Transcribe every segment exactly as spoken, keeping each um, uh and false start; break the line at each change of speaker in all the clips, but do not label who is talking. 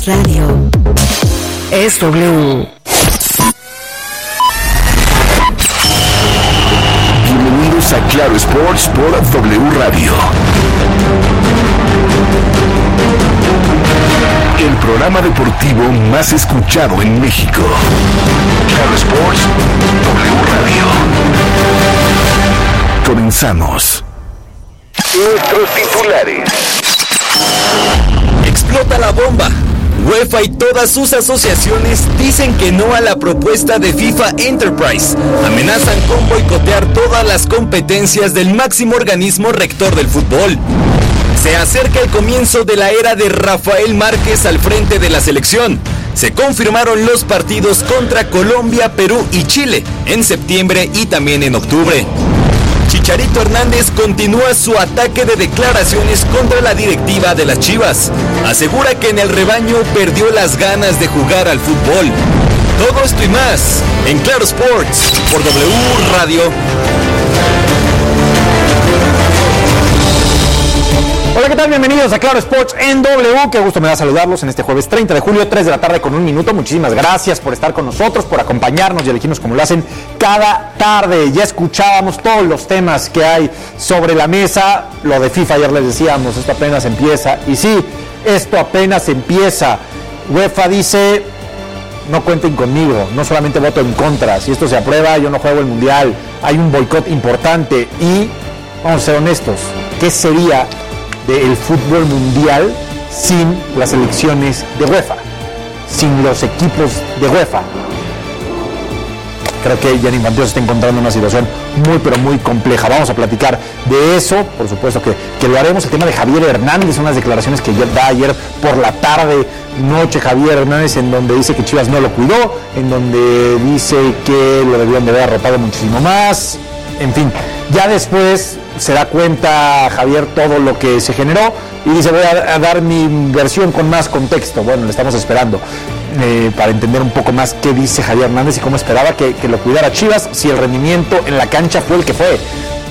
Radio es W.
Bienvenidos a Claro Sports por W Radio. El programa deportivo más escuchado en México. Claro Sports, W Radio. Comenzamos. Nuestros titulares.
Explota la bomba. UEFA y todas sus asociaciones dicen que no a la propuesta de FIFA Enterprise. Amenazan con boicotear todas las competencias del máximo organismo rector del fútbol. Se acerca el comienzo de la era de Rafael Márquez al frente de la selección. Se confirmaron los partidos contra Colombia, Perú y Chile en septiembre y también en octubre. Chicharito Hernández continúa su ataque de declaraciones contra la directiva de las Chivas. Asegura que en el rebaño perdió las ganas de jugar al fútbol. Todo esto y más en Claro Sports por W Radio.
Hola, ¿qué tal? Bienvenidos a Claro Sports en W. Qué gusto me da saludarlos en este jueves treinta de julio, tres de la tarde con un minuto. Muchísimas gracias por estar con nosotros, por acompañarnos y elegirnos como lo hacen cada tarde. Ya escuchábamos todos los temas que hay sobre la mesa. Lo de FIFA, ayer les decíamos, esto apenas empieza. Y sí, esto apenas empieza. UEFA dice, no cuenten conmigo, no solamente voto en contra. Si esto se aprueba, yo no juego el Mundial. Hay un boicot importante y, vamos a ser honestos, ¿qué sería del fútbol mundial sin las selecciones de UEFA, sin los equipos de UEFA? Creo que Gianni Infantino se está encontrando en una situación muy pero muy compleja. Vamos a platicar de eso, por supuesto que, que lo haremos. El tema de Javier Hernández, unas declaraciones que da ayer por la tarde, noche, Javier Hernández, en donde dice que Chivas no lo cuidó, en donde dice que lo debían de haber arropado muchísimo más. En fin, ya después se da cuenta Javier todo lo que se generó y dice, voy a, a dar mi versión con más contexto. Bueno, le estamos esperando eh, para entender un poco más qué dice Javier Hernández y cómo esperaba que, que lo cuidara Chivas, si el rendimiento en la cancha fue el que fue.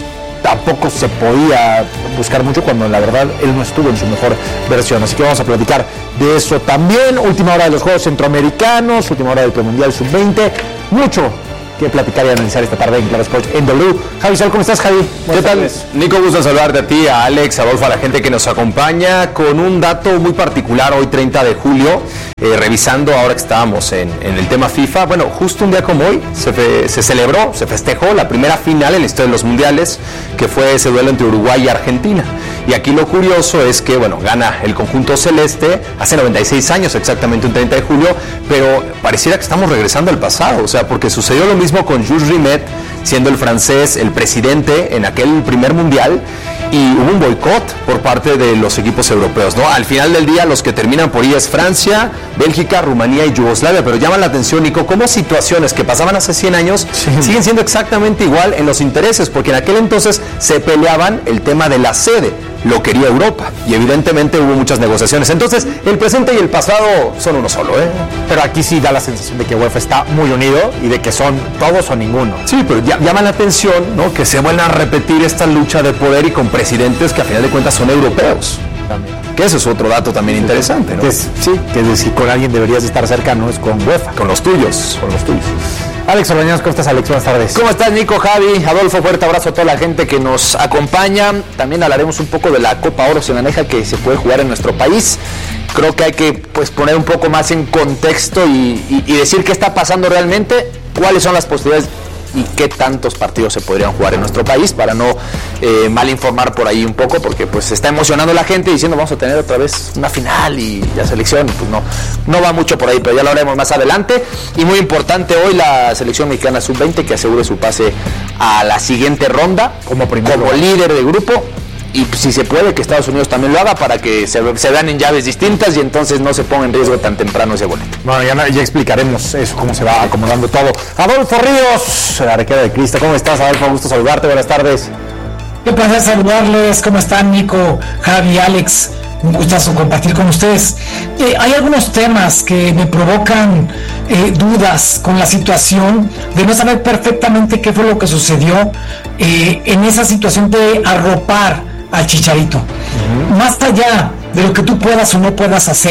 Tampoco se podía buscar mucho cuando la verdad él no estuvo en su mejor versión, así que vamos a platicar de eso también. Última hora de los Juegos Centroamericanos, última hora del Premundial sub veinte, mucho que platicar y analizar esta tarde en Claro Sports en W. Javi Sol, ¿cómo estás, Javi?
¿Qué tal? Tardes. Nico, gusto saludarte a ti, a Alex, a Adolfo, a la gente que nos acompaña con un dato muy particular hoy treinta de julio, eh, revisando ahora que estábamos en, en el tema FIFA. Bueno, justo un día como hoy se, fe, se celebró, se festejó la primera final en la historia de los mundiales, que fue ese duelo entre Uruguay y Argentina. Y aquí lo curioso es que, bueno, gana el conjunto celeste hace noventa y seis años, exactamente un treinta de julio, pero pareciera que estamos regresando al pasado, o sea, porque sucedió lo mismo con Jules Rimet, siendo el francés el presidente en aquel primer mundial, y hubo un boicot por parte de los equipos europeos, ¿no? Al final del día los que terminan por ir es Francia, Bélgica, Rumanía y Yugoslavia, pero llama la atención, Nico, cómo situaciones que pasaban hace cien años sí. siguen siendo exactamente igual en los intereses, porque en aquel entonces se peleaban el tema de la sede, lo quería Europa, y evidentemente hubo muchas negociaciones. Entonces, el presente y el pasado son uno solo, ¿eh?
Pero aquí sí da la sensación de que UEFA está muy unido y de que son todos o ninguno.
Sí, pero ya, llama la atención, ¿no?, que se vuelvan a repetir esta lucha de poder y con presidentes que a final de cuentas son europeos. También. Que ese es otro dato también sí, interesante, ¿no?
Que es, sí, que es, si con alguien deberías estar cercano es con UEFA.
Con los tuyos.
Con los tuyos. Alex Orbañanos, ¿cómo estás, Alex? Buenas tardes.
¿Cómo estás, Nico, Javi, Adolfo? Fuerte abrazo a toda la gente que nos acompaña. También hablaremos un poco de la Copa Oro Oceaneja que se puede jugar en nuestro país. Creo que hay que pues poner un poco más en contexto y, y, y decir qué está pasando realmente, cuáles son las posibilidades y qué tantos partidos se podrían jugar en nuestro país, para no eh, mal informar por ahí un poco, porque pues se está emocionando la gente diciendo vamos a tener otra vez una final y la selección, pues no, no va mucho por ahí, pero ya lo haremos más adelante. Y muy importante hoy la selección mexicana sub veinte que asegure su pase a la siguiente ronda como, como líder de grupo. Y si se puede que Estados Unidos también lo haga para que se, se vean en llaves distintas y entonces no se ponga en riesgo tan temprano ese boleto.
Bueno, ya, ya explicaremos eso, cómo se va acomodando todo. Adolfo Ríos, la Arquera de Cristo, ¿cómo estás, Adolfo? Gusto saludarte, buenas tardes.
Qué placer saludarles, ¿cómo están, Nico, Javi, Alex? Un gustazo compartir con ustedes. Eh, hay algunos temas que me provocan eh, dudas con la situación de no saber perfectamente qué fue lo que sucedió eh, en esa situación de arropar al Chicharito. Uh-huh. Más allá de lo que tú puedas o no puedas hacer,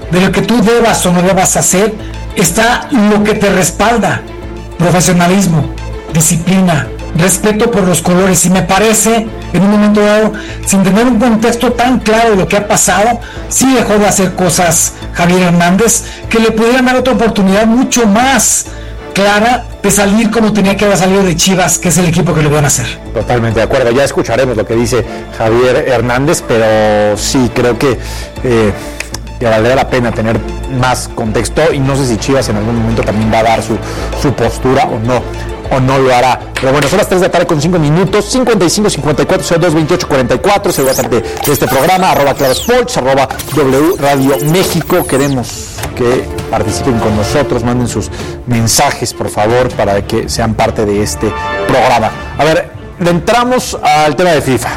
de lo que tú debas o no debas hacer, está lo que te respalda: profesionalismo, disciplina, respeto por los colores. Y me parece, en un momento dado, sin tener un contexto tan claro de lo que ha pasado, sí dejó de hacer cosas Javier Hernández que le pudieran dar otra oportunidad mucho más clara de salir como tenía que haber salido de Chivas, que es el equipo que le van a hacer.
Totalmente de acuerdo, ya escucharemos lo que dice Javier Hernández, pero sí creo que eh, que valdría la pena tener más contexto, y no sé si Chivas en algún momento también va a dar su, su postura o no, o no lo hará. Pero bueno, son las tres de la tarde con cinco minutos, cincuenta y cinco, cincuenta y cuatro, cero dos, veintiocho, cuarenta y cuatro, es el WhatsApp de, de este programa, arroba Claro Sports, arroba W Radio México. Queremos que participen con nosotros, manden sus mensajes, por favor, para que sean parte de este programa. A ver, entramos al tema de FIFA.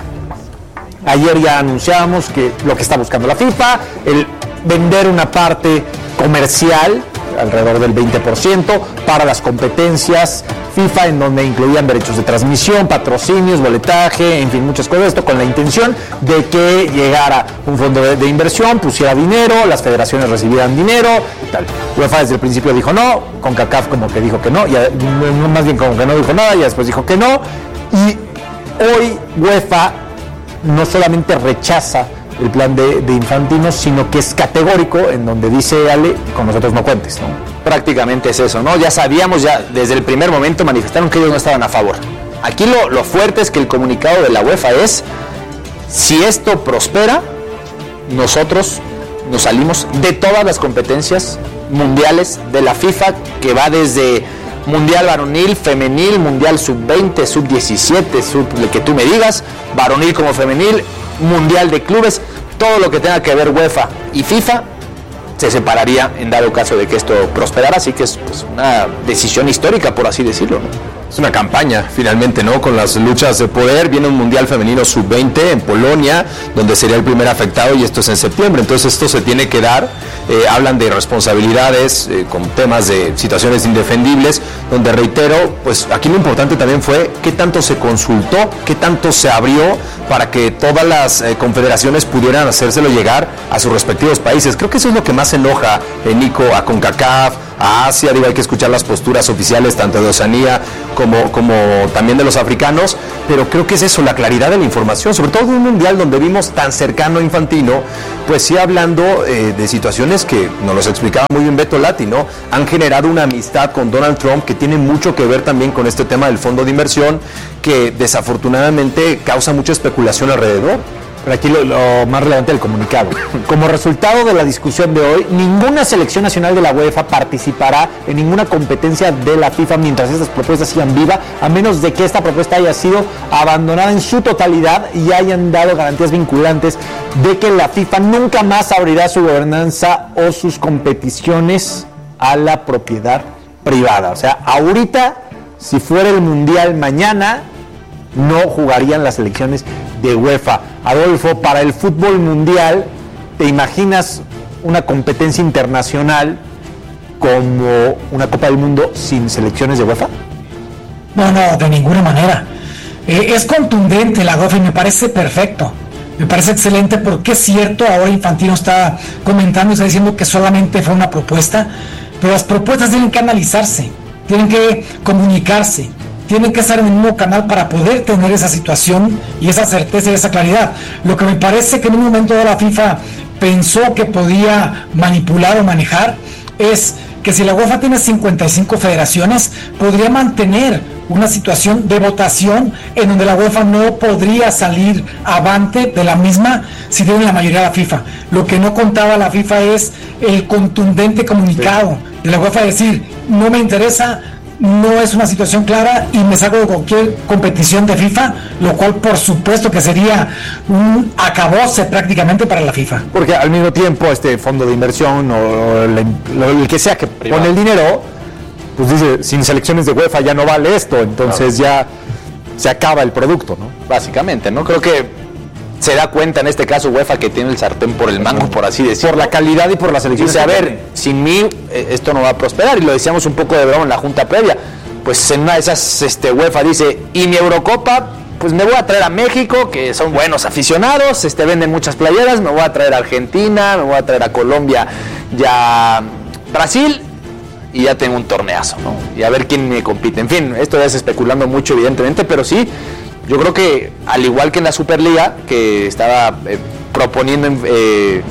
Ayer ya anunciamos que lo que está buscando la FIFA, el vender una parte comercial, alrededor del veinte por ciento, para las competencias FIFA, en donde incluían derechos de transmisión, patrocinios, boletaje, en fin, muchas cosas. Esto con la intención de que llegara un fondo de, de inversión, pusiera dinero, las federaciones recibieran dinero y tal. UEFA desde el principio dijo no, CONCACAF como que dijo que no, y más bien como que no dijo nada, y después dijo que no, y hoy UEFA no solamente rechaza el plan de, de Infantino, sino que es categórico, en donde dice: Ale, con nosotros no cuentes, ¿no?
Prácticamente es eso, ¿no? Ya sabíamos, ya desde el primer momento manifestaron que ellos no estaban a favor. Aquí lo, lo fuerte es que el comunicado de la UEFA es: si esto prospera, nosotros nos salimos de todas las competencias mundiales de la FIFA, que va desde Mundial varonil, femenil, Mundial sub veinte, sub diecisiete, sub el que tú me digas, varonil como femenil, Mundial de clubes, todo lo que tenga que ver UEFA y FIFA se separaría en dado caso de que esto prosperara. Así que es pues, una decisión histórica, por así decirlo, ¿no?
Es una campaña, finalmente, ¿no? Con las luchas de poder. Viene un Mundial Femenino sub veinte en Polonia, donde sería el primer afectado, y esto es en septiembre. Entonces esto se tiene que dar. Eh, hablan de responsabilidades, eh, con temas de situaciones indefendibles, donde reitero, pues aquí lo importante también fue qué tanto se consultó, qué tanto se abrió para que todas las eh, confederaciones pudieran hacérselo llegar a sus respectivos países. Creo que eso es lo que más enoja, eh, Nico, a CONCACAF, a Asia. Digo, hay que escuchar las posturas oficiales tanto de Oceanía como, como también de los africanos, pero creo que es eso, la claridad de la información, sobre todo de un mundial donde vimos tan cercano a Infantino, pues sí hablando eh, de situaciones que nos los explicaba muy bien Beto Lati, ¿no? Han generado una amistad con Donald Trump que tiene mucho que ver también con este tema del fondo de inversión, que desafortunadamente causa mucha especulación alrededor.
Pero aquí lo, lo más relevante del comunicado: como resultado de la discusión de hoy, ninguna selección nacional de la UEFA participará en ninguna competencia de la FIFA mientras estas propuestas sigan vivas, a menos de que esta propuesta haya sido abandonada en su totalidad y hayan dado garantías vinculantes de que la FIFA nunca más abrirá su gobernanza o sus competiciones a la propiedad privada. O sea, ahorita, si fuera el Mundial mañana, no jugarían las selecciones de UEFA. Adolfo, para el fútbol mundial, ¿te imaginas una competencia internacional como una Copa del Mundo sin selecciones de UEFA?
No, no, de ninguna manera. Eh, es contundente la UEFA y me parece perfecto. Me parece excelente, porque es cierto, ahora Infantino está comentando, está diciendo que solamente fue una propuesta, pero las propuestas tienen que analizarse, tienen que comunicarse, tienen que estar en el mismo canal para poder tener esa situación y esa certeza y esa claridad. Lo que me parece que en un momento de la FIFA pensó que podía manipular o manejar es que si la UEFA tiene cincuenta y cinco federaciones, podría mantener una situación de votación en donde la UEFA no podría salir avante de la misma si tiene la mayoría de la FIFA. Lo que no contaba la FIFA es el contundente comunicado de la UEFA, decir: no me interesa, no es una situación clara y me saco de cualquier competición de FIFA, lo cual por supuesto que sería un acabose prácticamente para la FIFA.
Porque al mismo tiempo este fondo de inversión o, o el, el que sea que pone el dinero, pues dice: sin selecciones de UEFA ya no vale esto, entonces ya se acaba el producto, ¿no?
Básicamente, ¿no? Creo que se da cuenta en este caso UEFA que tiene el sartén por el mango, por así decirlo.
Por la calidad y por la selección.
Dice: a ver, sin mí eh, esto no va a prosperar. Y lo decíamos un poco de broma en la junta previa. Pues en una de esas este, UEFA dice: y mi Eurocopa, pues me voy a traer a México, que son buenos aficionados, este, venden muchas playeras, me voy a traer a Argentina, me voy a traer a Colombia, ya Brasil, y ya tengo un torneazo, ¿no? Y a ver quién me compite. En fin, esto ya es especulando mucho, evidentemente, pero sí, yo creo que al igual que en la Superliga, que estaba eh, proponiendo eh,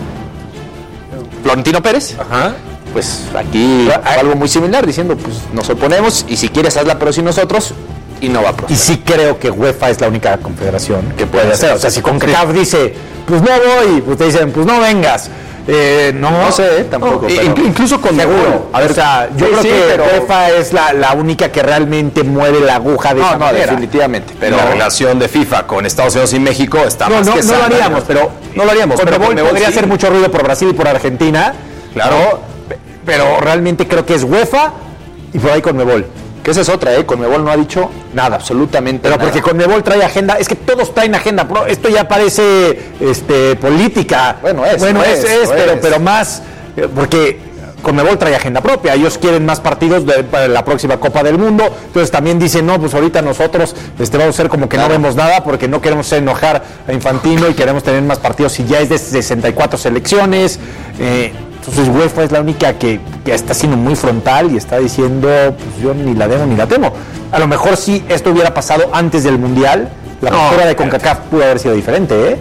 Florentino Pérez,
Ajá.
pues aquí hay algo muy similar, diciendo, pues nos oponemos y si quieres hazla pero sin nosotros, y no va a prosperar.
Y sí creo que UEFA es la única confederación que puede
Puede
hacer.
ser.
O sea, si CONCACAF dice, pues no voy, pues te dicen, pues no vengas. Eh, no,
No sé, tampoco.
No,
pero-
in- incluso con seguro. A ver, o sea, yo
Sí,
creo
sí,
que
pero-
UEFA es la, la única que realmente mueve la aguja de
No,
esa
no,
manera.
definitivamente.
Pero
Pero
la relación de FIFA con Estados Unidos y México está
No,
más
no,
que
no lo
sana,
haríamos,
¿no?
pero
no lo haríamos. Pero
Conmebol
Conmebol
podría
sí.
hacer mucho ruido por Brasil y por Argentina.
Claro.
Pero, pero realmente creo que es UEFA y por ahí Conmebol.
que esa es otra, ¿eh? Conmebol no ha dicho nada, absolutamente
Pero
nada.
porque Conmebol trae agenda, es que todos traen agenda, bro. Esto ya parece este, política.
Bueno, es,
bueno,
lo
es,
es,
es,
lo
pero,
es.
pero más, eh, porque Conmebol trae agenda propia, ellos quieren más partidos de, para la próxima Copa del Mundo, entonces también dicen, no, pues ahorita nosotros este, vamos a ser como que
Claro.
no vemos nada porque no queremos hacer enojar a Infantino y queremos tener más partidos y ya es de sesenta y cuatro selecciones. Eh, entonces UEFA es la única que, que está siendo muy frontal y está diciendo, pues yo ni la demo ni la temo. A lo mejor si esto hubiera pasado antes del Mundial, la
No,
postura de
pero-
CONCACAF pudo haber sido diferente, ¿eh?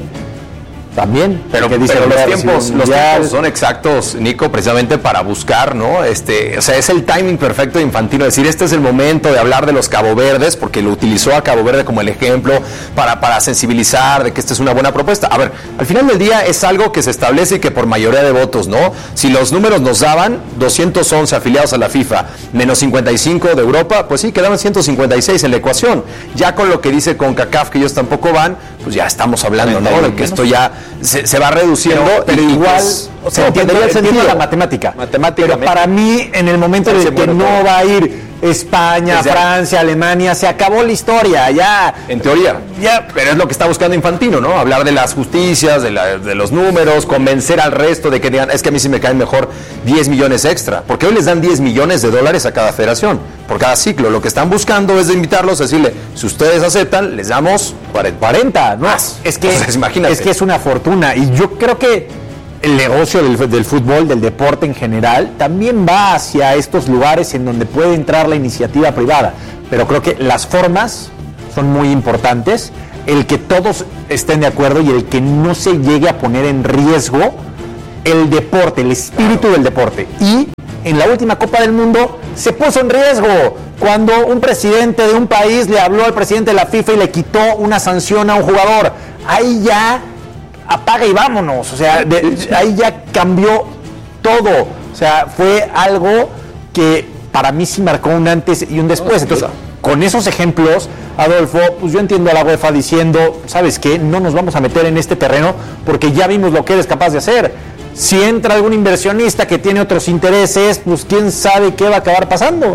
También.
Pero,
porque dicen,
pero los,
"Voy a
tiempos,
recibir un
los
mundial".
tiempos son exactos, Nico, precisamente para buscar, ¿no? Este, o sea, es el timing perfecto de Infantino, decir, este es el momento de hablar de los Cabo Verdes, porque lo utilizó a Cabo Verde como el ejemplo para, para sensibilizar de que esta es una buena propuesta. A ver, al final del día es algo que se establece y que por mayoría de votos, ¿no? Si los números nos daban doscientos once afiliados a la FIFA, menos cincuenta y cinco de Europa, pues sí, quedaban ciento cincuenta y seis en la ecuación. Ya con lo que dice CONCACAF, que ellos tampoco van, pues ya estamos hablando, ¿no? De que esto ya se, se va reduciendo.
Pero, pero
y- y
igual,
pues,
o sea,
no,
entiendo,
tendría
entiendo
sentido.
la matemática.
Matemáticamente.
Pero para mí, en el momento en el
Parece
que
bueno
no
todo.
va a ir España,
Pues ya.
Francia, Alemania, se acabó la historia, ya.
En teoría.
Ya.
Pero es lo que está buscando Infantino, ¿no? Hablar de las justicias, de, la- de los números, convencer al resto de que digan, es que a mí sí me caen mejor diez millones extra. Porque hoy les dan diez millones de dólares a cada federación, por cada ciclo. Lo que están buscando es de invitarlos a decirle, si ustedes aceptan, les damos
cuarenta, no,
Más.
es que,
Entonces, imagínate.
es que es una fortuna y yo creo que el negocio del, del fútbol, del deporte en general, también va hacia estos lugares en donde puede entrar la iniciativa privada, pero creo que las formas son muy importantes, el que todos estén de acuerdo y el que no se llegue a poner en riesgo el deporte, el espíritu del deporte. Y en la última Copa del Mundo se puso en riesgo cuando un presidente de un país le habló al presidente de la FIFA y le quitó una sanción a un jugador. Ahí ya apaga y vámonos. O sea, de- ahí ya cambió todo. O sea, fue algo que para mí sí marcó un antes y un después. Entonces, con esos ejemplos, Adolfo, pues yo entiendo a la UEFA diciendo, ¿sabes qué? No nos vamos a meter en este terreno porque ya vimos lo que eres capaz de hacer. Si entra algún inversionista que tiene otros intereses, pues quién sabe qué va a acabar pasando.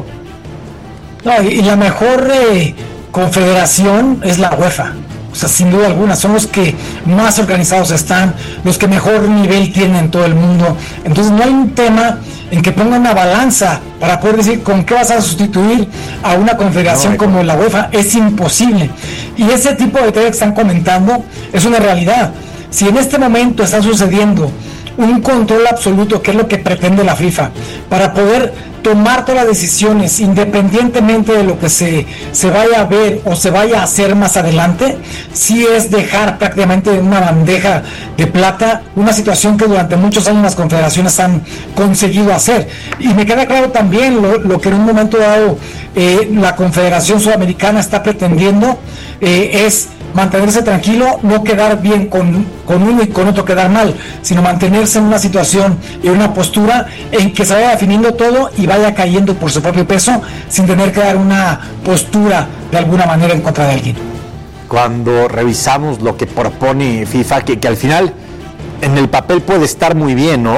No, y, y la mejor eh, confederación es la UEFA. O sea, sin duda alguna, son los que más organizados están, los que mejor nivel tienen en todo el mundo. Entonces no hay un tema en que ponga una balanza para poder decir con qué vas a sustituir a una confederación
No,
como la UEFA. Es imposible. Y ese tipo de detalles que están comentando es una realidad. Si en este momento está sucediendo un control absoluto, que es lo que pretende la FIFA, para poder tomar todas las decisiones independientemente de lo que se, se vaya a ver o se vaya a hacer más adelante, sí es dejar prácticamente en una bandeja de plata una situación que durante muchos años las confederaciones han conseguido hacer. Y me queda claro también lo, lo que en un momento dado eh, la Confederación Sudamericana está pretendiendo, eh, es mantenerse tranquilo, no quedar bien con, con uno y con otro quedar mal, sino mantenerse en una situación y una postura en que se vaya definiendo todo y vaya cayendo por su propio peso sin tener que dar una postura de alguna manera en contra de alguien.
Cuando revisamos lo que propone FIFA, que, que al final en el papel puede estar muy bien, ¿no?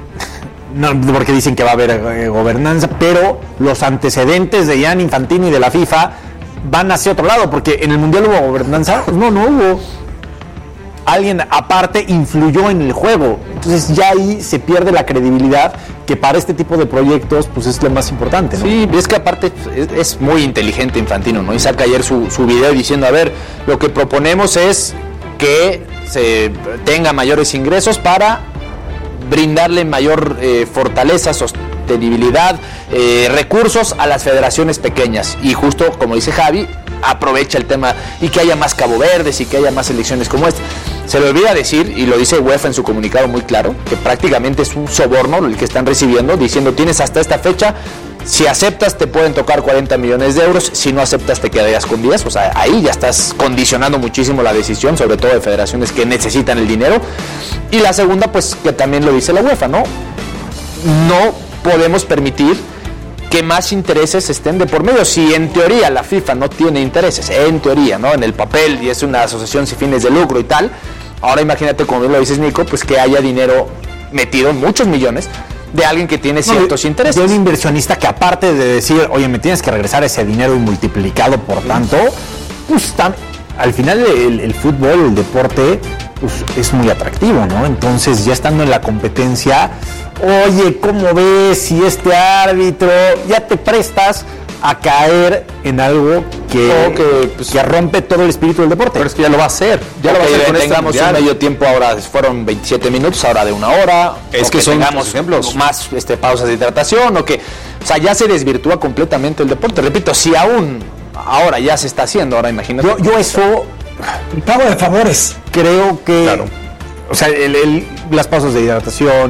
No, porque dicen que va a haber eh, gobernanza, pero los antecedentes de Gianni Infantino y de la FIFA van hacia otro lado, porque en el Mundial hubo gobernanza, pues no, no hubo. Alguien aparte influyó en el juego, entonces ya ahí se pierde la credibilidad que para este tipo de proyectos pues es lo más importante, ¿no?
Sí, es que aparte es, es muy inteligente Infantino, ¿no? Y saca ayer su, su video diciendo, a ver, lo que proponemos es que se tenga mayores ingresos para brindarle mayor eh, fortaleza, sostenibilidad, eh, recursos a las federaciones pequeñas. Y justo, como dice Javi, aprovecha el tema y que haya más Cabo Verdes y que haya más elecciones como esta. Se le olvida decir, y lo dice UEFA en su comunicado muy claro, que prácticamente es un soborno el que están recibiendo, diciendo tienes hasta esta fecha, si aceptas te pueden tocar cuarenta millones de euros, si no aceptas te quedarías con diez, o sea, ahí ya estás condicionando muchísimo la decisión, sobre todo de federaciones que necesitan el dinero. Y la segunda, pues que también lo dice la UEFA, ¿no? No podemos permitir que más intereses estén de por medio. Si en teoría la FIFA no tiene intereses, en teoría, ¿no? En el papel, y es una asociación sin fines de lucro y tal, ahora imagínate, como bien lo dices, Nico, pues que haya dinero metido, muchos millones, de alguien que tiene ciertos no, intereses.
De un inversionista que aparte de decir, oye, me tienes que regresar ese dinero y multiplicado por tanto, pues está, al final el, el fútbol, el deporte, pues es muy atractivo, ¿no? Entonces ya estando en la competencia, oye, ¿cómo ves si este árbitro ya te prestas a caer en algo que,
oh, que, pues,
que rompe todo el espíritu del deporte?
Pero es que ya lo va a hacer. Ya okay, lo va a hacer. Con tengamos este un medio tiempo, ahora fueron veintisiete minutos, ahora de una hora. Es que, que son tengamos ejemplos más este, pausas de hidratación o que, o sea, ya se desvirtúa completamente el deporte. Repito, si aún ahora ya se está haciendo, ahora imagínate.
Yo, yo eso,
el pago de favores,
creo que, claro. O sea, el, el, las pausas de hidratación,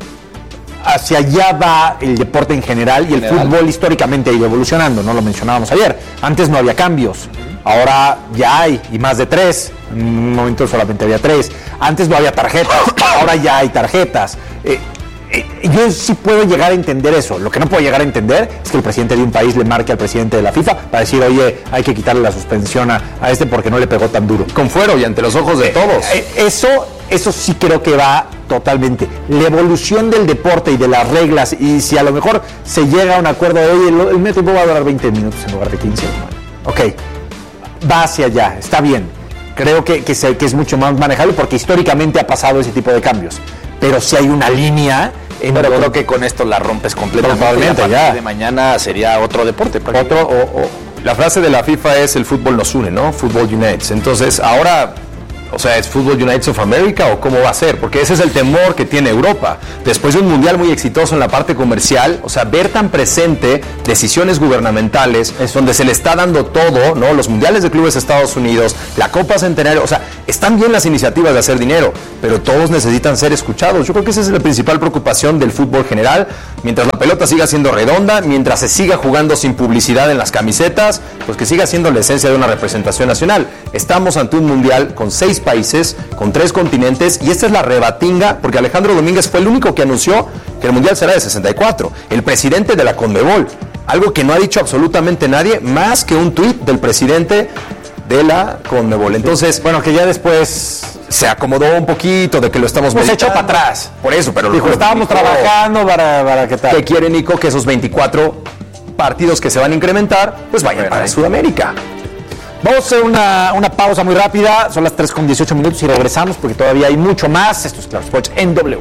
hacia allá va el deporte en general y el general. Fútbol históricamente ha ido evolucionando, no lo mencionábamos ayer. Antes no había cambios, ahora ya hay, y más de tres. En un momento solamente había tres. Antes no había tarjetas, ahora ya hay tarjetas. Eh, eh, yo sí puedo llegar a entender eso. Lo que no puedo llegar a entender es que el presidente de un país le marque al presidente de la FIFA para decir, oye, hay que quitarle la suspensión a, a este porque no le pegó tan duro.
Con fuero y ante los ojos de
eh,
todos.
Eh, eso, eso sí creo que va totalmente. La evolución del deporte y de las reglas, y si a lo mejor se llega a un acuerdo de, oye, el, el medio tiempo va a durar veinte minutos en lugar de quince. Ok, va hacia allá, está bien. Creo que, que, se, que es mucho más manejable porque históricamente ha pasado ese tipo de cambios. Pero si hay una línea...
En pero creo que con esto la rompes completamente.
Probablemente,
a
ya.
De mañana sería otro deporte.
Otro, o, o, la frase de la FIFA es el fútbol nos une, ¿no? Fútbol unites. Entonces, ahora... O sea, ¿es Football United of America o cómo va a ser? Porque ese es el temor que tiene Europa. Después de un mundial muy exitoso en la parte comercial, o sea, ver tan presente decisiones gubernamentales, es donde se le está dando todo, ¿no? Los mundiales de clubes de Estados Unidos, la Copa Centenario, o sea, están bien las iniciativas de hacer dinero, pero todos necesitan ser escuchados. Yo creo que esa es la principal preocupación del fútbol general. Mientras la pelota siga siendo redonda, mientras se siga jugando sin publicidad en las camisetas, pues que siga siendo la esencia de una representación nacional. Estamos ante un mundial con seis países, con tres continentes, y esta es la rebatinga, porque Alejandro Domínguez fue el único que anunció que el mundial será de sesenta y cuatro, el presidente de la CONMEBOL, algo que no ha dicho absolutamente nadie, más que un tuit del presidente de la CONMEBOL. Entonces,
bueno, que ya después
se acomodó un poquito de que lo estamos
meditando. Se echó para atrás.
Por eso, pero
dijo,
lo
estábamos dijo, trabajando para, para qué tal.
¿Qué quiere, Nico? Que esos veinticuatro partidos que se van a incrementar, pues vayan bueno, para ahí. Sudamérica.
Vamos a hacer una, una pausa muy rápida, son las tres con dieciocho minutos y regresamos porque todavía hay mucho más. Esto es Claro Sports en W.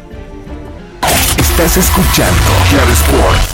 Estás escuchando Claro Sports.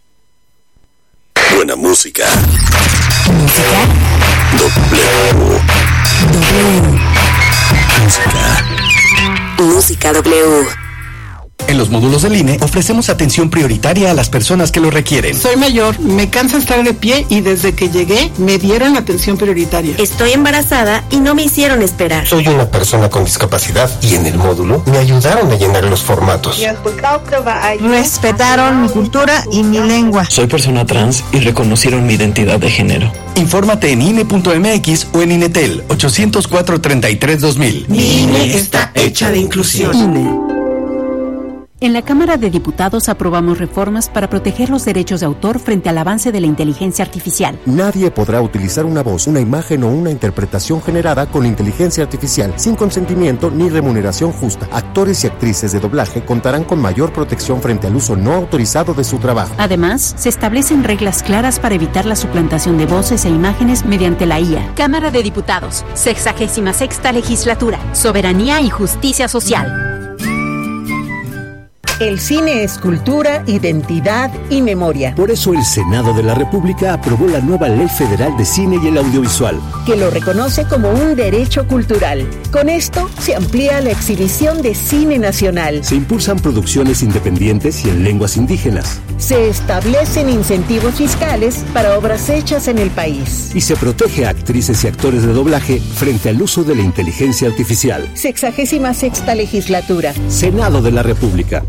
Buena música.
Música.
W.
W.
Música.
Música W.
En los módulos del I N E ofrecemos atención prioritaria a las personas que lo requieren.
Soy mayor, me cansa estar de pie y desde que llegué me dieron atención prioritaria.
Estoy embarazada y no me hicieron esperar.
Soy una persona con discapacidad y en el módulo me ayudaron a llenar los formatos.
Respetaron mi cultura y mi lengua.
Soy persona trans y reconocieron mi identidad de género.
Infórmate en I N E punto M X o en INETEL ochocientos cuatro, treinta y tres, dos mil.
Mi I N E está hecha de inclusión.
I N E. En la Cámara de Diputados aprobamos reformas para proteger los derechos de autor frente al avance de la inteligencia artificial.
Nadie podrá utilizar una voz, una imagen o una interpretación generada con inteligencia artificial sin consentimiento ni remuneración justa. Actores y actrices de doblaje contarán con mayor protección frente al uso no autorizado de su trabajo.
Además, se establecen reglas claras para evitar la suplantación de voces e imágenes mediante la I A.
Cámara de Diputados, sexagésima sexta legislatura, soberanía y justicia social.
El cine es cultura, identidad y memoria.
Por eso el Senado de la República aprobó la nueva Ley Federal de Cine y el Audiovisual,
que lo reconoce como un derecho cultural. Con esto se amplía la exhibición de cine nacional.
Se impulsan producciones independientes y en lenguas indígenas.
Se establecen incentivos fiscales para obras hechas en el país.
Y se protege a actrices y actores de doblaje frente al uso de la inteligencia artificial.
Sexagésima sexta legislatura.
Senado de la República.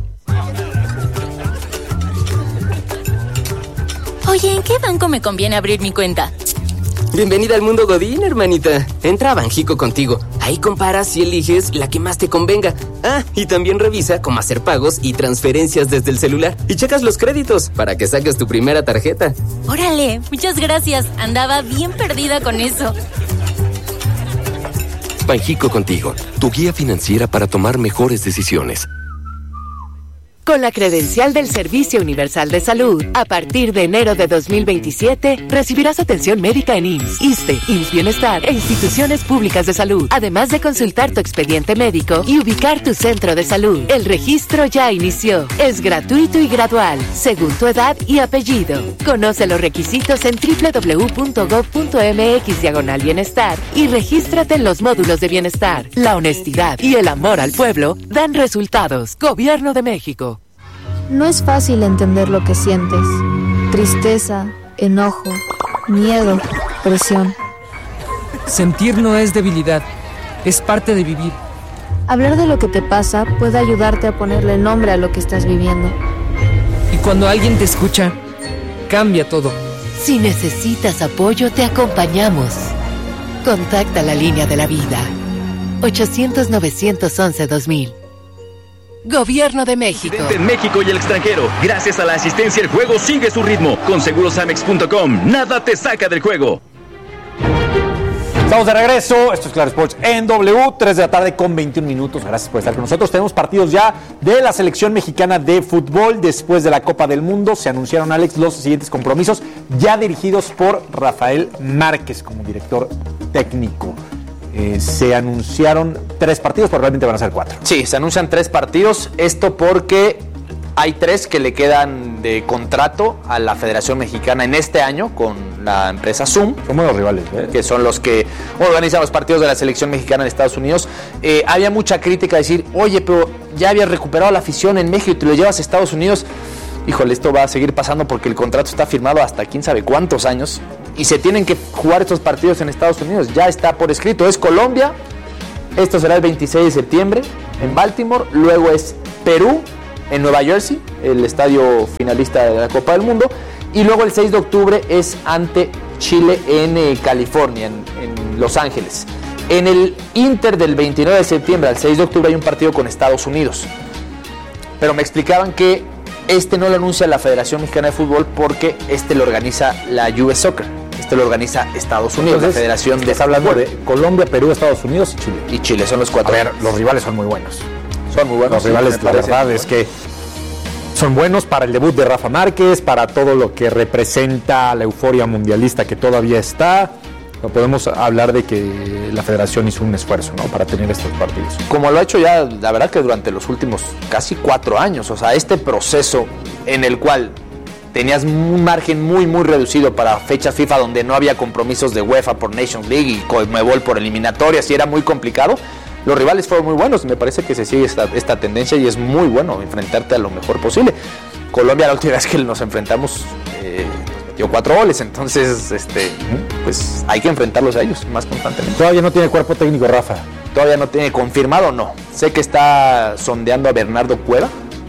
Oye, ¿en qué banco me conviene abrir mi cuenta?
Bienvenida al mundo Godín, hermanita. Entra a Banjico contigo. Ahí comparas y eliges la que más te convenga. Ah, y también revisa cómo hacer pagos y transferencias desde el celular. Y checas los créditos para que saques tu primera tarjeta.
Órale, muchas gracias. Andaba bien perdida con eso.
Banjico contigo, tu guía financiera para tomar mejores decisiones.
Con la credencial del Servicio Universal de Salud, a partir de enero de dos mil veintisiete, recibirás atención médica en I M S S, ISSSTE, I M S S Bienestar e instituciones públicas de salud, además de consultar tu expediente médico y ubicar tu centro de salud. El registro ya inició. Es gratuito y gradual, según tu edad y apellido. Conoce los requisitos en doble u doble u doble u punto gob punto eme equis diagonal bienestar y regístrate en los módulos de bienestar. La honestidad y el amor al pueblo dan resultados. Gobierno de México.
No es fácil entender lo que sientes. Tristeza, enojo, miedo, presión.
Sentir no es debilidad, es parte de vivir.
Hablar de lo que te pasa puede ayudarte a ponerle nombre a lo que estás viviendo.
Y cuando alguien te escucha, cambia todo.
Si necesitas apoyo, te acompañamos. Contacta la línea de la vida. ochocientos, novecientos once, dos mil. Gobierno de México.
En México y el extranjero. Gracias a la asistencia, el juego sigue su ritmo. Con seguros amex punto com, nada te saca del juego.
Estamos de regreso. Esto es Claro Sports en W, tres de la tarde con veintiún minutos. Gracias por estar con nosotros. Tenemos partidos ya de la selección mexicana de fútbol después de la Copa del Mundo. Se anunciaron, Alex, los siguientes compromisos ya dirigidos por Rafael Márquez como director técnico. Eh, se anunciaron tres partidos, pero realmente van a ser cuatro.
Sí, se anuncian tres partidos. Esto porque hay tres que le quedan de contrato a la Federación Mexicana en este año con la empresa Zoom.
Son buenos rivales, ¿eh?
Que son los que organizan los partidos de la selección mexicana en Estados Unidos. Eh, había mucha crítica a decir, oye, pero ya habías recuperado la afición en México y te lo llevas a Estados Unidos. Híjole, esto va a seguir pasando porque el contrato está firmado hasta quién sabe cuántos años. Y se tienen que jugar estos partidos en Estados Unidos. Ya está por escrito. Es Colombia. Esto será el veintiséis de septiembre en Baltimore. Luego es Perú en Nueva Jersey, el estadio finalista de la Copa del Mundo. Y luego el seis de octubre es ante Chile en eh, California, en, en Los Ángeles. En el Inter del veintinueve de septiembre al seis de octubre hay un partido con Estados Unidos. Pero me explicaban que este no lo anuncia la Federación Mexicana de Fútbol porque este lo organiza la U S Soccer. Este lo organiza Estados Unidos. Entonces, la Federación de
Está hablando de Colombia, Perú, Estados Unidos y Chile.
Y Chile, son los cuatro.
A ver, los rivales son muy buenos.
Son muy buenos.
Los rivales, sí, la verdad es que son buenos para el debut de Rafa Márquez, para todo lo que representa la euforia mundialista que todavía está. No podemos hablar de que la Federación hizo un esfuerzo, ¿no?, para tener estos partidos.
Como lo ha hecho ya, la verdad que durante los últimos casi cuatro años. O sea, este proceso en el cual tenías un margen muy, muy reducido para fecha FIFA donde no había compromisos de UEFA por Nations League y Conmebol por eliminatorias y era muy complicado. Los rivales fueron muy buenos. Me parece que se sigue esta, esta tendencia y es muy bueno enfrentarte a lo mejor posible. Colombia, la última vez que nos enfrentamos, eh, metió cuatro goles. Entonces, este, pues hay que enfrentarlos a ellos más constantemente.
Todavía no tiene cuerpo técnico, Rafa.
Todavía no tiene confirmado, no. Sé que está sondeando a Bernardo Cueva,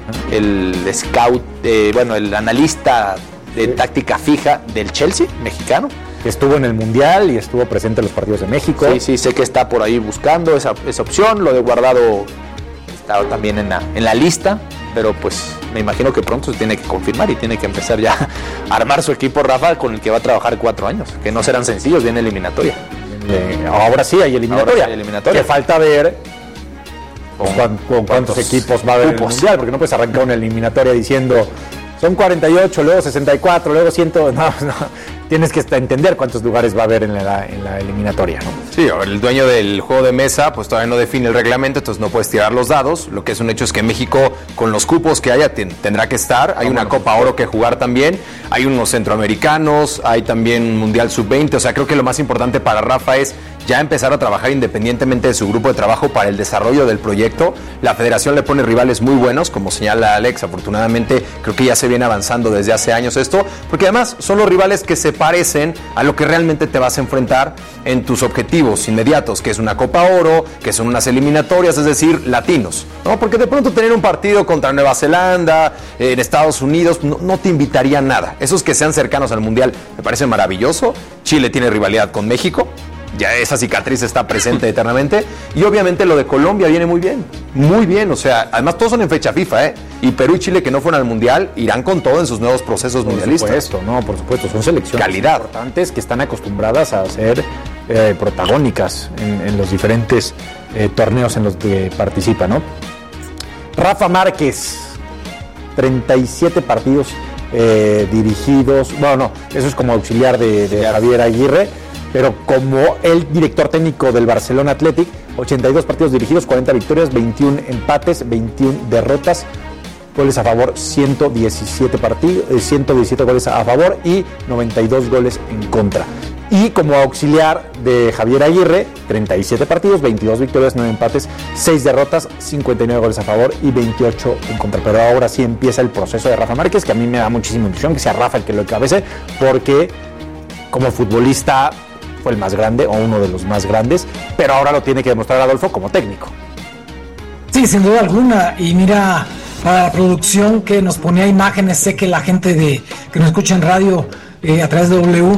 el scout, eh, bueno, el analista de táctica fija del Chelsea, mexicano.
Estuvo en el Mundial y estuvo presente en los partidos de México.
Sí, sí, sé que está por ahí buscando esa, esa opción. Lo de Guardado está también en la, en la lista, pero pues me imagino que pronto se tiene que confirmar y tiene que empezar ya a armar su equipo, Rafa, con el que va a trabajar cuatro años, que no serán sencillos, viene eliminatoria.
Eh, ahora sí hay eliminatoria.
Sí hay eliminatoria.
Que falta ver con, con, con cuántos equipos va a haber en el Mundial, porque no puedes arrancar una eliminatoria diciendo son cuarenta y ocho, luego sesenta y cuatro, luego cien. No, no. tienes que entender cuántos lugares va a haber en la, en la eliminatoria, ¿no?
Sí, el dueño del juego de mesa pues todavía no define el reglamento, entonces no puedes tirar los dados. Lo que es un hecho es que México, con los cupos que haya, ten, tendrá que estar. Hay una Copa Oro que jugar también, hay unos centroamericanos, hay también un Mundial sub veinte, o sea, creo que lo más importante para Rafa es ya empezar a trabajar independientemente de su grupo de trabajo para el desarrollo del proyecto. La federación le pone rivales muy buenos, como señala Alex, afortunadamente creo que ya se viene avanzando desde hace años esto, porque además son los rivales que se parecen a lo que realmente te vas a enfrentar en tus objetivos inmediatos, que es una Copa Oro, que son unas eliminatorias, es decir, latinos, ¿no? Porque de pronto tener un partido contra Nueva Zelanda, eh, en Estados Unidos, no, no te invitaría a nada. Esos que sean cercanos al Mundial me parece maravilloso. Chile tiene rivalidad con México, ya esa cicatriz está presente eternamente, y obviamente lo de Colombia viene muy bien, muy bien, o sea, además todos son en fecha FIFA, ¿eh? Y Perú y Chile, que no fueron al Mundial, irán con todo en sus nuevos procesos
por
mundialistas.
Por supuesto, no, por supuesto, son selecciones
calidad
importantes que están acostumbradas a ser eh, protagónicas en, en los diferentes eh, torneos en los que participan, ¿no? Rafa Márquez, treinta y siete partidos eh, dirigidos, bueno, no, eso es como auxiliar de, de Javier Aguirre, pero como el director técnico del Barcelona Athletic, ochenta y dos partidos dirigidos, cuarenta victorias, veintiún empates, veintiún derrotas, goles a favor, ciento diecisiete partidos, ciento diecisiete goles a favor y noventa y dos goles en contra. Y como auxiliar de Javier Aguirre, treinta y siete partidos, veintidós victorias, nueve empates, seis derrotas, cincuenta y nueve goles a favor y veintiocho en contra. Pero ahora sí empieza el proceso de Rafa Márquez, que a mí me da muchísima ilusión que sea Rafa el que lo encabece, porque como futbolista fue el más grande o uno de los más grandes, pero ahora lo tiene que demostrar Adolfo como técnico.
Sí, sin duda alguna. Y mira, la producción que nos ponía imágenes, sé que la gente de que nos escucha en radio eh, a través de W,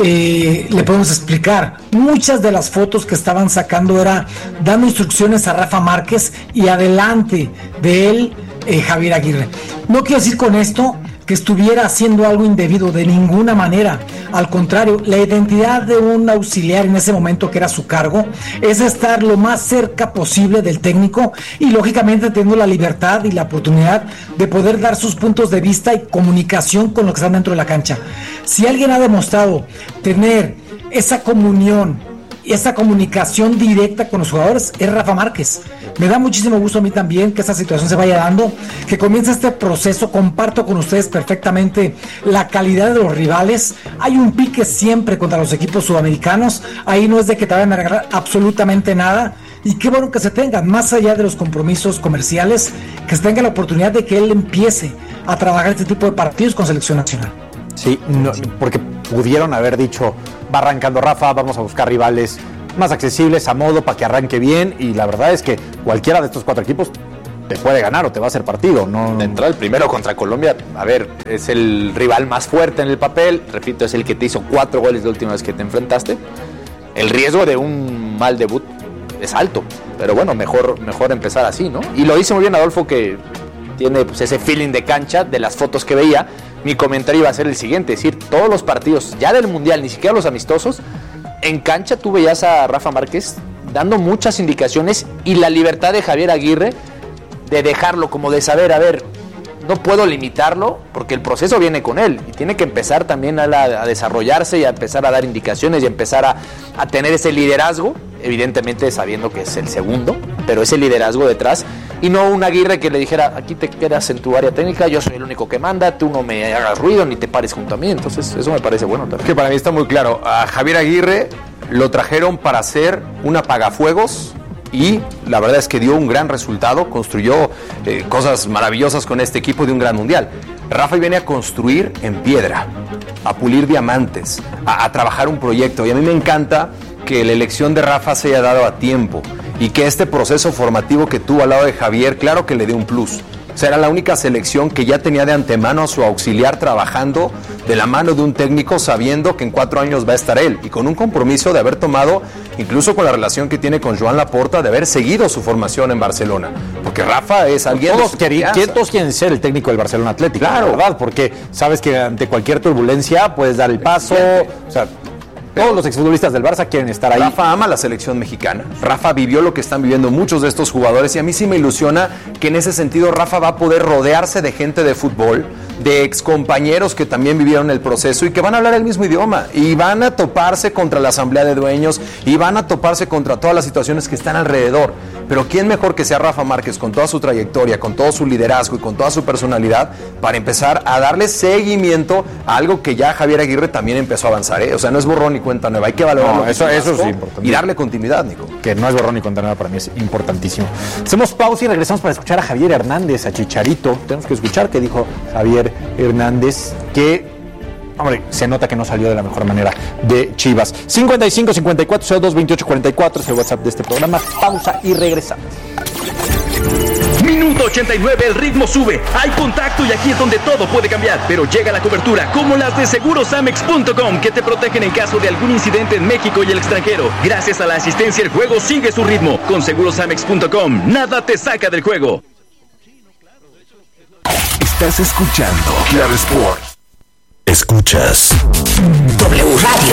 eh, le podemos explicar. Muchas de las fotos que estaban sacando era dando instrucciones a Rafa Márquez y adelante de él eh, Javier Aguirre. No quiero decir con esto que estuviera haciendo algo indebido, de ninguna manera. Al contrario, la identidad de un auxiliar en ese momento, que era su cargo, es estar lo más cerca posible del técnico y lógicamente teniendo la libertad y la oportunidad de poder dar sus puntos de vista y comunicación con lo que están dentro de la cancha. Si alguien ha demostrado tener esa comunión, esa comunicación directa con los jugadores, es Rafa Márquez. Me da muchísimo gusto a mí también que esta situación se vaya dando, que comience este proceso. Comparto con ustedes perfectamente la calidad de los rivales. Hay un pique siempre contra los equipos sudamericanos, ahí no es de que te vayan a regalar absolutamente nada, y qué bueno que se tengan, más allá de los compromisos comerciales, que se tenga la oportunidad de que él empiece a trabajar este tipo de partidos con selección nacional.
Sí, no, porque pudieron haber dicho, va arrancando Rafa, vamos a buscar rivales más accesibles a modo para que arranque bien, y la verdad es que cualquiera de estos cuatro equipos te puede ganar o te va a hacer partido. No,
de entrada, el primero contra Colombia, a ver, es el rival más fuerte en el papel, repito, es el que te hizo cuatro goles la última vez que te enfrentaste. El riesgo de un mal debut es alto, pero bueno, mejor, mejor empezar así, ¿no? Y lo dice muy bien Adolfo, que tiene pues ese feeling de cancha de las fotos que veía. Mi comentario iba a ser el siguiente, es decir, todos los partidos ya del Mundial, ni siquiera los amistosos, en cancha tú veías a Rafa Márquez dando muchas indicaciones, y la libertad de Javier Aguirre de dejarlo, como de saber, a ver, no puedo limitarlo porque el proceso viene con él y tiene que empezar también a, la, a desarrollarse y a empezar a dar indicaciones y a empezar a, a tener ese liderazgo, evidentemente sabiendo que es el segundo, pero ese liderazgo detrás, y no un Aguirre que le dijera, aquí te quedas en tu área técnica, yo soy el único que manda, tú no me hagas ruido ni te pares junto a mí. Entonces eso me parece bueno también.
Que para mí está muy claro, a Javier Aguirre lo trajeron para hacer un apagafuegos, y la verdad es que dio un gran resultado, construyó eh, cosas maravillosas con este equipo de un gran mundial. Rafa viene a construir en piedra, a pulir diamantes, a, a trabajar un proyecto, y a mí me encanta que la elección de Rafa se haya dado a tiempo y que este proceso formativo que tuvo al lado de Javier, claro que le dio un plus. O sea, era la única selección que ya tenía de antemano a su auxiliar trabajando de la mano de un técnico, sabiendo que en cuatro años va a estar él, y con un compromiso de haber tomado, incluso con la relación que tiene con Joan Laporta, de haber seguido su formación en Barcelona. Porque Rafa es alguien...
Todos, querían, todos quieren ser el técnico del Barcelona Atlético, claro, ¿verdad? Porque sabes que ante cualquier turbulencia puedes dar el paso, o sea... Todos los exfutbolistas del Barça quieren estar ahí.
Rafa ama la selección mexicana. Rafa vivió lo que están viviendo muchos de estos jugadores, y a mí sí me ilusiona que en ese sentido Rafa va a poder rodearse de gente de fútbol, de excompañeros que también vivieron el proceso y que van a hablar el mismo idioma y van a toparse contra la asamblea de dueños y van a toparse contra todas las situaciones que están alrededor. Pero ¿quién mejor que sea Rafa Márquez con toda su trayectoria, con todo su liderazgo y con toda su personalidad para empezar a darle seguimiento a algo que ya Javier Aguirre también empezó a avanzar, ¿eh? O sea, no es borrón ni cuenta nueva, hay que valorarlo.
No, eso, eso sí, importante.
Y darle continuidad, Nico.
Que no es borrón ni cuenta nueva, para mí es importantísimo. Hacemos pausa y regresamos para escuchar a Javier Hernández, a Chicharito. Tenemos que escuchar qué dijo Javier Hernández, que, hombre, se nota que no salió de la mejor manera de Chivas. cincuenta y cinco, cincuenta y cuatro, cero dos, veintiocho, cuarenta y cuatro es el WhatsApp de este programa. Pausa y regresamos.
Minuto ochenta y nueve, el ritmo sube, hay contacto y aquí es donde todo puede cambiar, pero llega la cobertura como las de seguros amex punto com que te protegen en caso de algún incidente en México y el extranjero. Gracias a la asistencia el juego sigue su ritmo. Con seguros amex punto com, nada te saca del juego.
Estás escuchando Claro Sport. Escuchas
W Radio.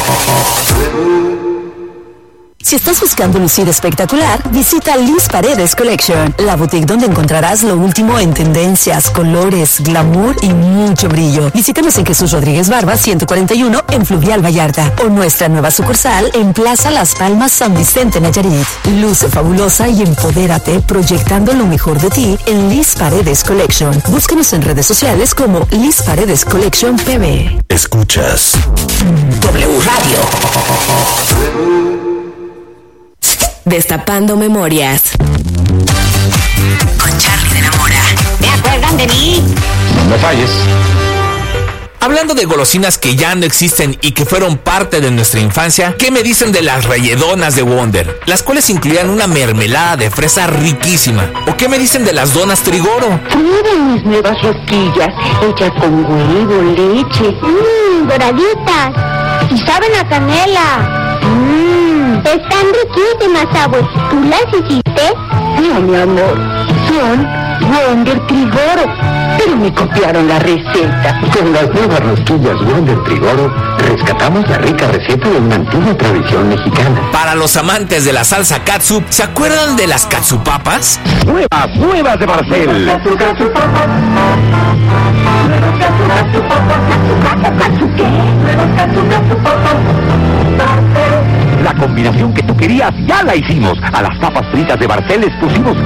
Si estás buscando lucir espectacular, visita Liz Paredes Collection, la boutique donde encontrarás lo último en tendencias, colores, glamour y mucho brillo. Visítanos en Jesús Rodríguez Barba ciento cuarenta y uno en Fluvial Vallarta o nuestra nueva sucursal en Plaza Las Palmas San Vicente Nayarit. Luce fabulosa y empodérate proyectando lo mejor de ti en Liz Paredes Collection. Búscanos en redes sociales como Liz Paredes Collection P B.
Escuchas
W Radio.
Destapando memorias.
Con Charlie de la Mora.
¿Se acuerdan de mí?
No me falles.
Hablando de golosinas que ya no existen y que fueron parte de nuestra infancia, ¿qué me dicen de las relledonas de Wonder? Las cuales incluían una mermelada de fresa riquísima. ¿O qué me dicen de las donas Trigoro?
Prueben mis nuevas rosquillas, hechas con huevo, leche. Mmm, doraditas. Y saben a canela. Mmm. Están riquísimas, abuelo. ¿Tú las hiciste? No, mi amor. Son Wonder Trigoro. Pero me copiaron la receta.
Con las nuevas rosquillas Wonder Trigoro, rescatamos la rica receta de una antigua tradición mexicana.
Para los amantes de la salsa catsup, ¿se acuerdan de las catsupapas?
¡Nuevas, nuevas de Barcel! La combinación que tú querías ya la hicimos. A las papas fritas de Barcel les pusimos